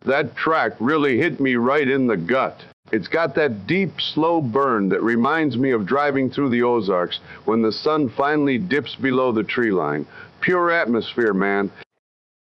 That track really hit me right in the gut. It's got that deep, slow burn that reminds me of driving through the Ozarks when the sun finally dips below the tree line. Pure atmosphere, man.